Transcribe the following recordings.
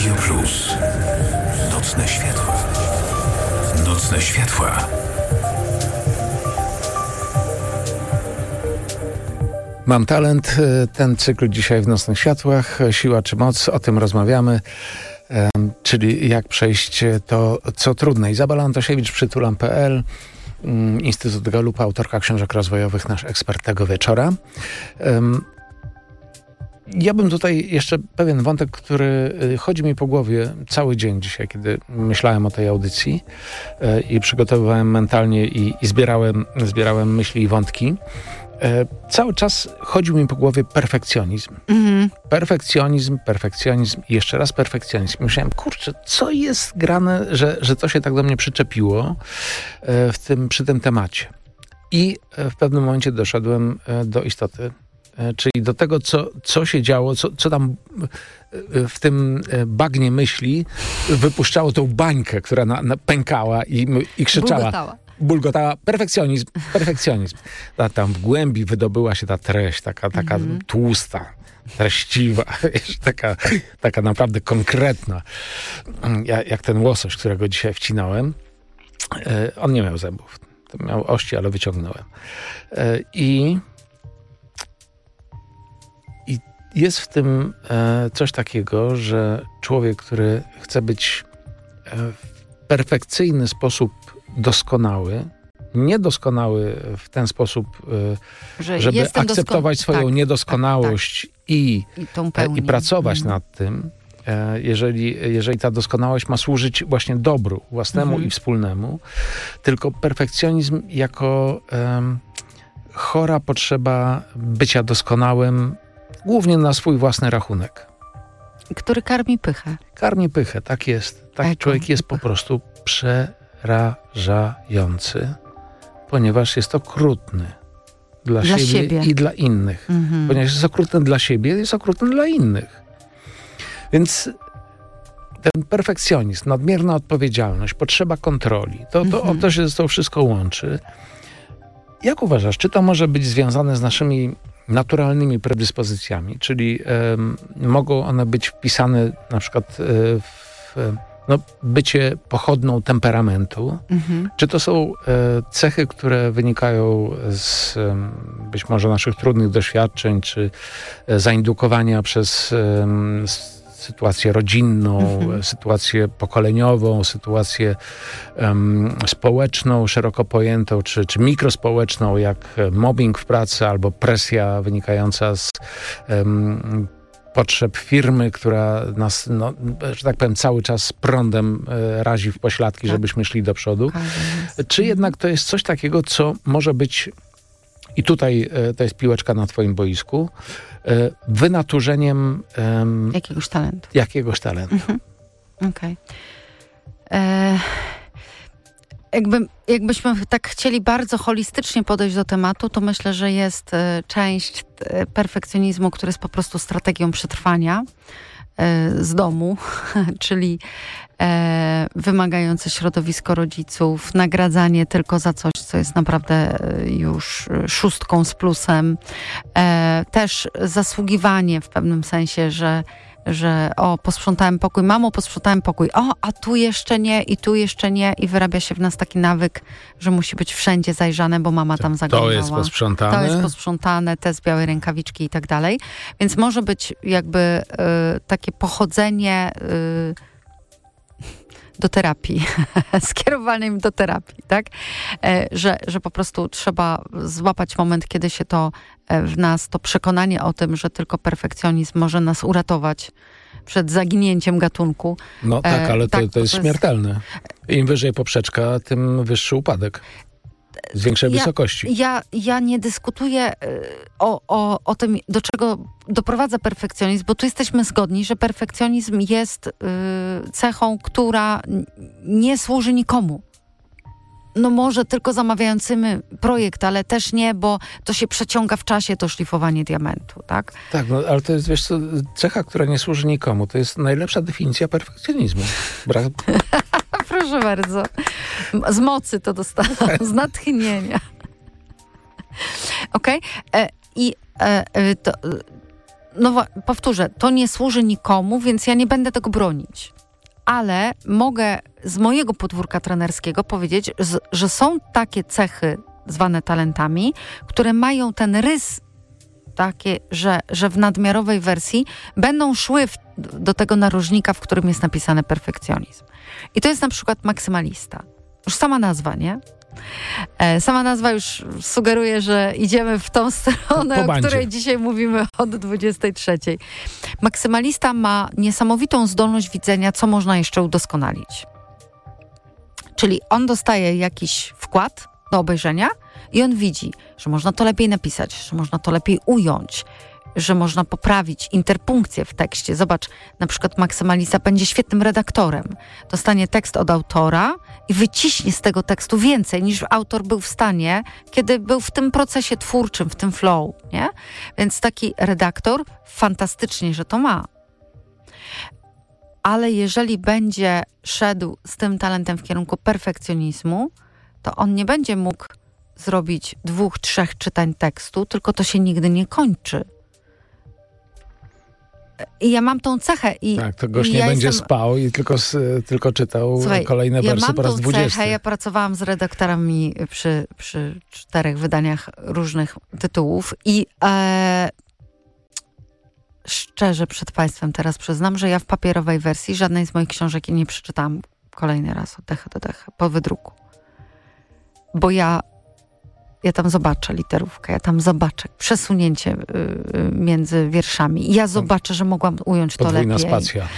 Radio Plus. Nocne światła. Nocne światła. Mam talent, ten cykl dzisiaj w Nocnych Światłach, siła czy moc, o tym rozmawiamy, czyli jak przejść to, co trudne. Izabela Antosiewicz, Przytulam.pl, Instytut Galupa, autorka książek rozwojowych, nasz ekspert tego wieczora. Ja bym tutaj jeszcze pewien wątek, który chodzi mi po głowie cały dzień dzisiaj, kiedy myślałem o tej audycji i przygotowywałem mentalnie i zbierałem myśli i wątki. Cały czas chodził mi po głowie perfekcjonizm. Perfekcjonizm i jeszcze raz perfekcjonizm. Myślałem, kurczę, co jest grane, że to się tak do mnie przyczepiło przy tym temacie. I w pewnym momencie doszedłem do istoty, czyli do tego, co się działo, co tam w tym bagnie myśli wypuszczało tą bańkę, która pękała i krzyczała. Bulgotała. Perfekcjonizm. Tam w głębi wydobyła się ta treść, taka tłusta, treściwa, taka naprawdę konkretna. Jak ten łosoś, którego dzisiaj wcinałem. On nie miał zębów. Miał ości, ale wyciągnąłem. I jest w tym coś takiego, że człowiek, który chce być w perfekcyjny sposób doskonały, niedoskonały w ten sposób, żeby akceptować swoją niedoskonałość i pracować nad tym, jeżeli ta doskonałość ma służyć właśnie dobru własnemu i wspólnemu, tylko perfekcjonizm jako chora potrzeba bycia doskonałym, głównie na swój własny rachunek. Który karmi pychę. Karmi pychę, tak jest. Taki człowiek jest po prostu przerażający, ponieważ jest okrutny dla siebie i dla innych. Ponieważ jest okrutny dla siebie, jest okrutny dla innych. Więc ten perfekcjonizm, nadmierna odpowiedzialność, potrzeba kontroli, to się to wszystko łączy. Jak uważasz, czy to może być związane z naszymi naturalnymi predyspozycjami, czyli mogą one być wpisane na przykład w bycie pochodną temperamentu? Czy to są cechy, które wynikają z być może naszych trudnych doświadczeń, czy zaindukowania przez sytuację rodzinną, sytuację pokoleniową, sytuację społeczną, szeroko pojętą, czy mikrospołeczną, jak mobbing w pracy albo presja wynikająca z potrzeb firmy, która nas, że tak powiem, cały czas prądem razi w pośladki, żebyśmy szli do przodu. Czy jednak to jest coś takiego, co może być, i tutaj to jest piłeczka na twoim boisku, wynaturzeniem jakiegoś talentu. Okej. Jakbyśmy tak chcieli bardzo holistycznie podejść do tematu, to myślę, że jest część perfekcjonizmu, który jest po prostu strategią przetrwania z domu, czyli wymagające środowisko rodziców, nagradzanie tylko za coś, co jest naprawdę już szóstką z plusem, też zasługiwanie w pewnym sensie, że posprzątałem pokój, mamo, posprzątałem pokój, a tu jeszcze nie i wyrabia się w nas taki nawyk, że musi być wszędzie zajrzane, bo mama tam zaglądała. To jest posprzątane, te z białej rękawiczki i tak dalej. Więc może być jakby takie pochodzenie do terapii, skierowanym do terapii, tak? Że po prostu trzeba złapać moment, kiedy się to w nas, to przekonanie o tym, że tylko perfekcjonizm może nas uratować przed zaginięciem gatunku. No tak, ale to jest śmiertelne. Im wyżej poprzeczka, tym wyższy upadek. Z większej wysokości. Ja nie dyskutuję o tym, do czego doprowadza perfekcjonizm, bo tu jesteśmy zgodni, że perfekcjonizm jest cechą, która nie służy nikomu. No może tylko zamawiającym projekt, ale też nie, bo to się przeciąga w czasie, to szlifowanie diamentu, tak? Tak, ale to jest, wiesz co, cecha, która nie służy nikomu. To jest najlepsza definicja perfekcjonizmu. Proszę bardzo. Z mocy to dostałam, z natchnienia. Okej? powtórzę, to nie służy nikomu, więc ja nie będę tego bronić. Ale mogę z mojego podwórka trenerskiego powiedzieć, że są takie cechy zwane talentami, które mają ten rys takie, że w nadmiarowej wersji będą szły do tego narożnika, w którym jest napisany perfekcjonizm. I to jest na przykład maksymalista. Już sama nazwa, nie? Sama nazwa już sugeruje, że idziemy w tą stronę, o której dzisiaj mówimy od 23. Maksymalista ma niesamowitą zdolność widzenia, co można jeszcze udoskonalić. Czyli on dostaje jakiś wkład do obejrzenia i on widzi, że można to lepiej napisać, że można to lepiej ująć, że można poprawić interpunkcję w tekście. Zobacz, na przykład maksymalista będzie świetnym redaktorem. Dostanie tekst od autora i wyciśnie z tego tekstu więcej, niż autor był w stanie, kiedy był w tym procesie twórczym, w tym flow, nie? Więc taki redaktor fantastycznie, że to ma. Ale jeżeli będzie szedł z tym talentem w kierunku perfekcjonizmu, to on nie będzie mógł zrobić 2-3 czytań tekstu, tylko to się nigdy nie kończy. I ja mam tą cechę. Tak, to gość nie będzie spał i tylko czytał kolejne wersy po raz 20. Ja pracowałam z redaktorami przy 4 wydaniach różnych tytułów i szczerze przed Państwem teraz przyznam, że ja w papierowej wersji żadnej z moich książek nie przeczytałam kolejny raz od dechy do dechy po wydruku. Bo ja tam zobaczę literówkę, ja tam zobaczę przesunięcie między wierszami. Ja zobaczę, że mogłam ująć to lepiej. Podwójna spacja.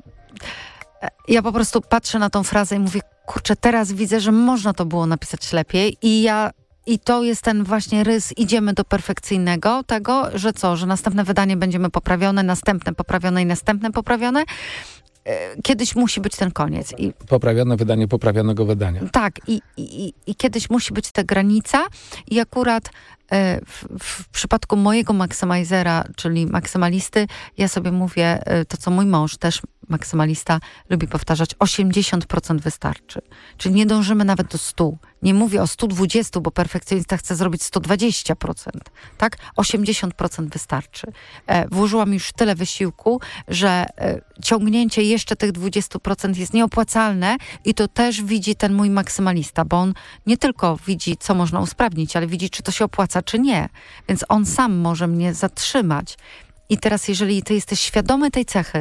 Ja po prostu patrzę na tą frazę i mówię, kurczę, teraz widzę, że można to było napisać lepiej i to jest ten właśnie rys, idziemy do perfekcyjnego tego, że co, że następne wydanie będziemy poprawione, następne poprawione i następne poprawione. Kiedyś musi być ten koniec. Poprawione wydanie poprawionego wydania. Tak, i kiedyś musi być ta granica i akurat w przypadku mojego maksymalizera, czyli maksymalisty, ja sobie mówię to, co mój mąż, też maksymalista, lubi powtarzać, 80% wystarczy. Czyli nie dążymy nawet do 100. Nie mówię o 120, bo perfekcjonista chce zrobić 120%. Tak? 80% wystarczy. Włożyłam już tyle wysiłku, że ciągnięcie jeszcze tych 20% jest nieopłacalne i to też widzi ten mój maksymalista, bo on nie tylko widzi, co można usprawnić, ale widzi, czy to się opłaca, czy nie. Więc on sam może mnie zatrzymać. I teraz, jeżeli ty jesteś świadomy tej cechy,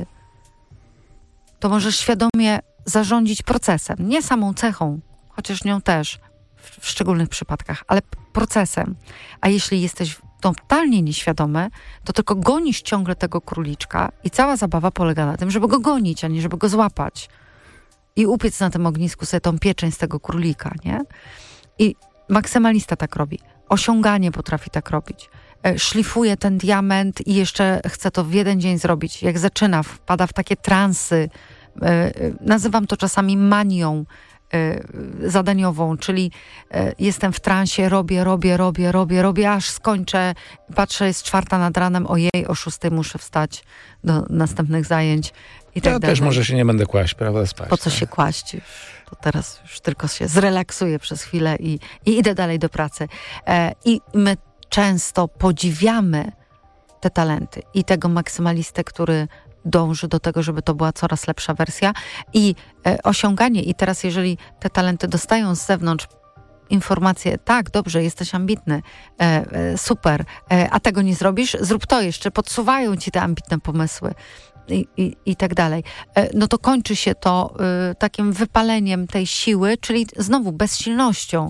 to możesz świadomie zarządzić procesem. Nie samą cechą, chociaż nią też w szczególnych przypadkach, ale procesem. A jeśli jesteś totalnie nieświadomy, to tylko gonisz ciągle tego króliczka i cała zabawa polega na tym, żeby go gonić, a nie żeby go złapać. I upiec na tym ognisku sobie tą pieczeń z tego królika, nie? I maksymalista tak robi. Osiąganie potrafi tak robić. Szlifuje ten diament i jeszcze chce to w jeden dzień zrobić. Jak zaczyna, wpada w takie transy. Nazywam to czasami manią zadaniową, czyli jestem w transie, robię, aż skończę. Patrzę, jest 4 nad ranem, ojej, o 6 muszę wstać do następnych zajęć i tak dalej. Też może się nie będę kłaść, prawda, spać. Po co się kłaść? To teraz już tylko się zrelaksuję przez chwilę i idę dalej do pracy. I my często podziwiamy te talenty i tego maksymalistę, który dąży do tego, żeby to była coraz lepsza wersja i osiąganie. I teraz, jeżeli te talenty dostają z zewnątrz informacje, tak, dobrze, jesteś ambitny, super, a tego nie zrobisz, zrób to jeszcze, podsuwają ci te ambitne pomysły i tak dalej. No to kończy się to takim wypaleniem tej siły, czyli znowu bezsilnością.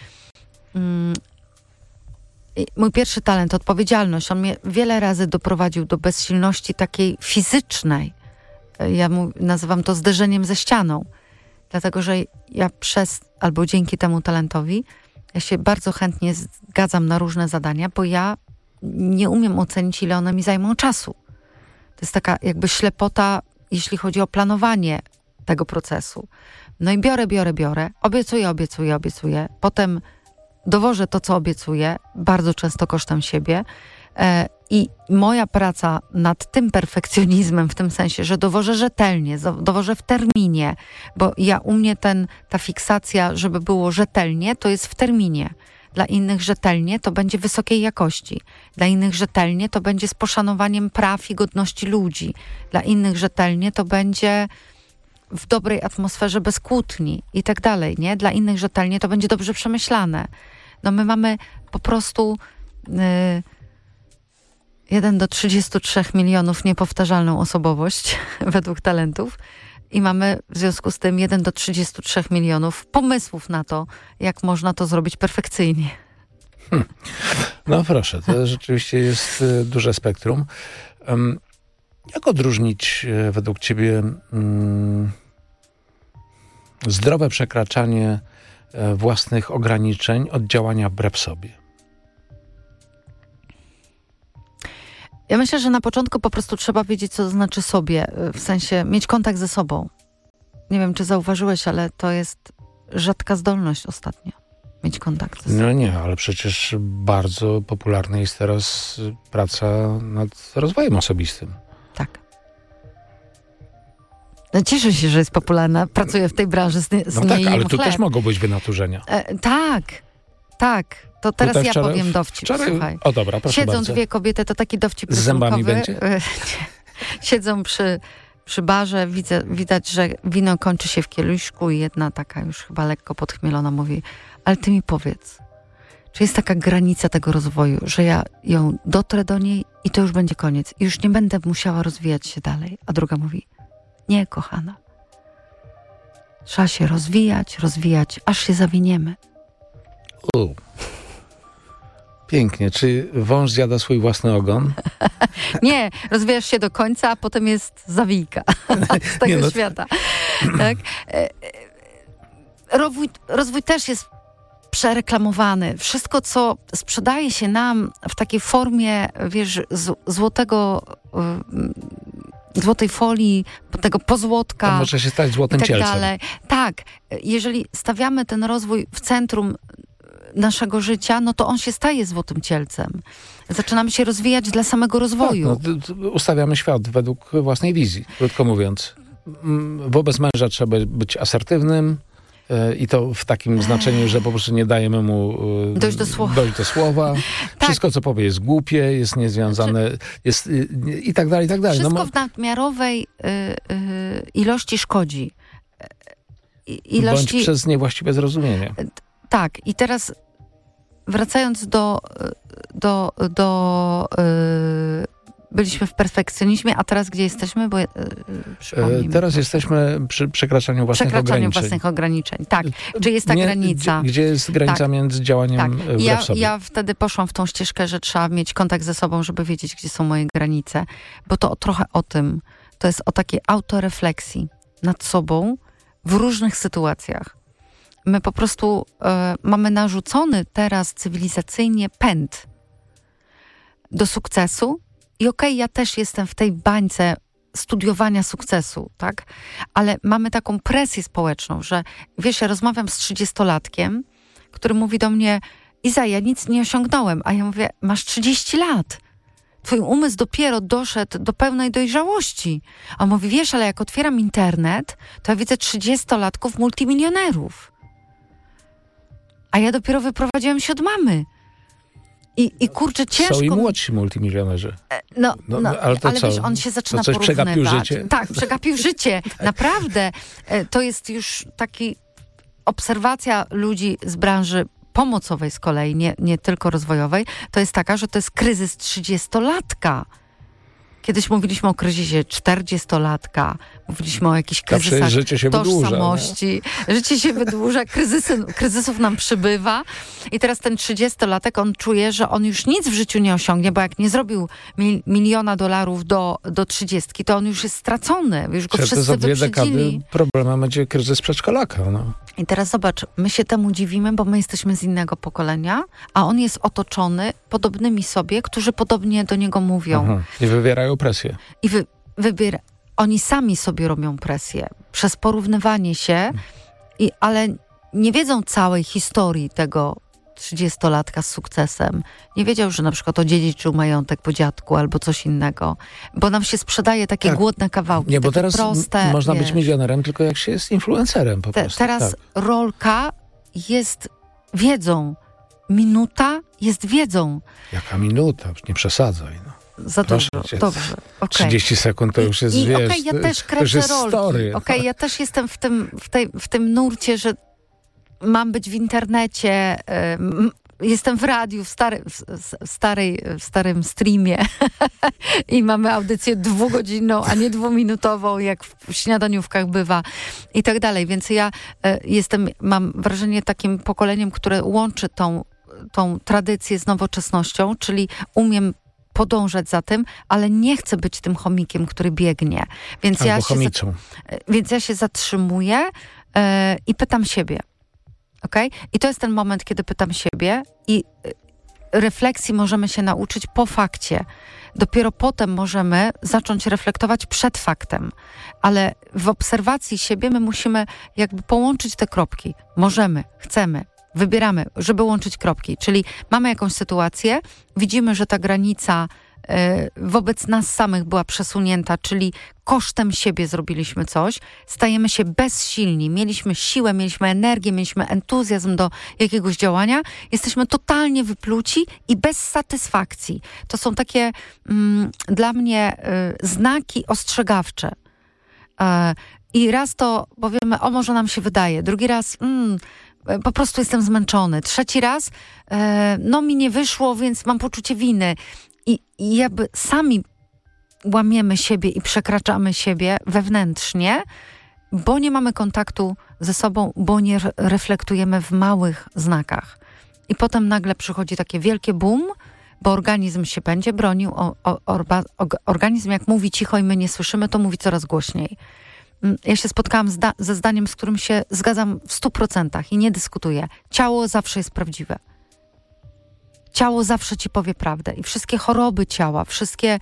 Mój pierwszy talent, odpowiedzialność, on mnie wiele razy doprowadził do bezsilności takiej fizycznej. Ja nazywam to zderzeniem ze ścianą. Dlatego, że ja albo dzięki temu talentowi, ja się bardzo chętnie zgadzam na różne zadania, bo ja nie umiem ocenić, ile one mi zajmą czasu. To jest taka jakby ślepota, jeśli chodzi o planowanie tego procesu. No i biorę, obiecuję. Potem dowożę to, co obiecuję, bardzo często kosztem siebie. I moja praca nad tym perfekcjonizmem, w tym sensie, że dowożę rzetelnie, dowożę w terminie, bo u mnie ta fiksacja, żeby było rzetelnie, to jest w terminie. Dla innych rzetelnie to będzie wysokiej jakości. Dla innych rzetelnie to będzie z poszanowaniem praw i godności ludzi. Dla innych rzetelnie to będzie w dobrej atmosferze bez kłótni i tak dalej, nie? Dla innych rzetelnie to będzie dobrze przemyślane. No my mamy po prostu 1 do 33 milionów niepowtarzalną osobowość według talentów i mamy w związku z tym 1 do 33 milionów pomysłów na to, jak można to zrobić perfekcyjnie. No proszę, to rzeczywiście jest duże spektrum. Jak odróżnić według ciebie zdrowe przekraczanie własnych ograniczeń od działania wbrew sobie? Ja myślę, że na początku po prostu trzeba wiedzieć, co to znaczy sobie, w sensie mieć kontakt ze sobą. Nie wiem, czy zauważyłeś, ale to jest rzadka zdolność ostatnio. Mieć kontakt ze sobą. No nie, ale przecież bardzo popularna jest teraz praca nad rozwojem osobistym. Tak. No cieszę się, że jest popularna. Pracuję w tej branży z no tak, ale tu też mogą być wynaturzenia. Tak. To teraz ja powiem dowcip, słuchaj. O dobra, proszę Siedzą bardzo. dwie kobiety, to taki dowcip z zębami będzie? Siedzą przy barze, widać, że wino kończy się w kieliszku i jedna taka już chyba lekko podchmielona mówi, ale ty mi powiedz, czy jest taka granica tego rozwoju, że ja ją dotrę do niej i to już będzie koniec i już nie będę musiała rozwijać się dalej. A druga mówi, nie, kochana. Trzeba się rozwijać, aż się zawiniemy. Pięknie. Czy wąż zjada swój własny ogon? Nie, rozwijasz się do końca, a potem jest zawijka z tego świata. Tak? Rozwój też jest przereklamowany. Wszystko, co sprzedaje się nam w takiej formie, wiesz, złotej folii, tego pozłotka. To może się stać złotym cielcem. Dalej. Tak, jeżeli stawiamy ten rozwój w centrum naszego życia, no to on się staje złotym cielcem. Zaczynamy się rozwijać dla samego rozwoju. Tak, ustawiamy świat według własnej wizji, krótko mówiąc. Wobec męża trzeba być asertywnym i to w takim znaczeniu, że po prostu nie dajemy mu dojść do słowa. Tak. Wszystko, co powie, jest głupie, jest niezwiązane, jest i tak dalej, i tak dalej. Wszystko w nadmiarowej ilości szkodzi. Bądź przez niewłaściwe zrozumienie. Tak, i teraz wracając byliśmy w perfekcjonizmie, a teraz gdzie jesteśmy? Bo teraz jesteśmy przy przekraczaniu własnych ograniczeń. Tak. Czy jest ta granica? Gdzie jest granica między działaniem wbrew sobie? Ja wtedy poszłam w tą ścieżkę, że trzeba mieć kontakt ze sobą, żeby wiedzieć, gdzie są moje granice. Bo to trochę o tym. To jest o takiej autorefleksji nad sobą w różnych sytuacjach. My po prostu mamy narzucony teraz cywilizacyjnie pęd do sukcesu i ja też jestem w tej bańce studiowania sukcesu, tak? Ale mamy taką presję społeczną, że wiesz, ja rozmawiam z 30-latkiem, który mówi do mnie, Iza, ja nic nie osiągnąłem, a ja mówię, masz 30 lat. Twój umysł dopiero doszedł do pełnej dojrzałości. A on mówi, wiesz, ale jak otwieram internet, to ja widzę 30-latków multimilionerów. A ja dopiero wyprowadziłam się od mamy. I kurczę, ciężko... Są i młodsi multimilionerzy. Ale wiesz, on się zaczyna porównywać. Przegapił życie? Tak, przegapił życie. Naprawdę. To jest już taki obserwacja ludzi z branży pomocowej z kolei, nie tylko rozwojowej. To jest taka, że to jest kryzys 30-latka. Kiedyś mówiliśmy o kryzysie 40-latka, mówiliśmy o jakichś kryzysach tożsamości. Życie się wydłuża, kryzysów nam przybywa i teraz ten 30-latek, on czuje, że on już nic w życiu nie osiągnie, bo jak nie zrobił $1 miliona do 30, to on już jest stracony, już go wszyscy wyprzedzili. Za 2 dekady problemem będzie kryzys przedszkolaka. No. I teraz zobacz, my się temu dziwimy, bo my jesteśmy z innego pokolenia, a on jest otoczony podobnymi sobie, którzy podobnie do niego mówią. I wywierają presję. Oni sami sobie robią presję przez porównywanie się, ale nie wiedzą całej historii tego 30-latka z sukcesem. Nie wiedział, że na przykład odziedziczył majątek po dziadku albo coś innego. Bo nam się sprzedaje takie głodne kawałki. Nie, bo teraz proste, można być milionerem tylko jak się jest influencerem po prostu. Teraz rolka jest wiedzą. minuta jest wiedzą. Jaka minuta? Nie przesadzaj. No. Za dużo, dobrze. Okay. 30 sekund to już jest, wiesz, ja też kręcę rolki. Ja też jestem w tym nurcie, że mam być w internecie, jestem w radiu, w starym streamie i mamy audycję 2-godzinną, a nie 2-minutową, jak w śniadaniówkach bywa i tak dalej. Więc ja mam wrażenie takim pokoleniem, które łączy tą tradycję z nowoczesnością, czyli umiem podążać za tym, ale nie chcę być tym chomikiem, który biegnie. Więc ja się zatrzymuję i pytam siebie. Okay? I to jest ten moment, kiedy pytam siebie i refleksji możemy się nauczyć po fakcie. Dopiero potem możemy zacząć reflektować przed faktem. Ale w obserwacji siebie my musimy jakby połączyć te kropki. Możemy, chcemy, wybieramy, żeby łączyć kropki. Czyli mamy jakąś sytuację, widzimy, że ta granica wobec nas samych była przesunięta, czyli kosztem siebie zrobiliśmy coś, stajemy się bezsilni, mieliśmy siłę, mieliśmy energię, mieliśmy entuzjazm do jakiegoś działania, jesteśmy totalnie wypluci i bez satysfakcji. To są takie dla mnie znaki ostrzegawcze. I raz to powiemy, może nam się wydaje, drugi raz po prostu jestem zmęczony, trzeci raz mi nie wyszło, więc mam poczucie winy. I jakby sami łamiemy siebie i przekraczamy siebie wewnętrznie, bo nie mamy kontaktu ze sobą, bo nie reflektujemy w małych znakach. I potem nagle przychodzi takie wielkie boom, bo organizm się będzie bronił. Organizm jak mówi cicho i my nie słyszymy, to mówi coraz głośniej. Ja się spotkałam ze zdaniem, z którym się zgadzam w 100% i nie dyskutuję. Ciało zawsze jest prawdziwe. Ciało zawsze ci powie prawdę. I wszystkie choroby ciała, wszystkie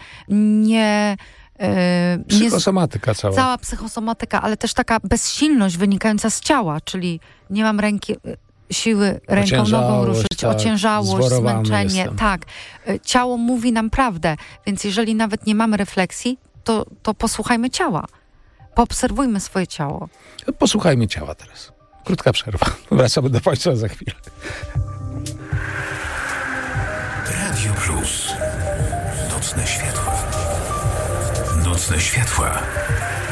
psychosomatyka cała. Cała psychosomatyka, ale też taka bezsilność wynikająca z ciała, czyli nie mam siły ręką, nogą ruszyć, ociężałość, zmęczenie. Jestem. Tak. Ciało mówi nam prawdę, więc jeżeli nawet nie mamy refleksji, to posłuchajmy ciała. Poobserwujmy swoje ciało. Posłuchajmy ciała teraz. Krótka przerwa. Wracamy do Państwa za chwilę. Radio Plus. Nocne światła. Nocne światła.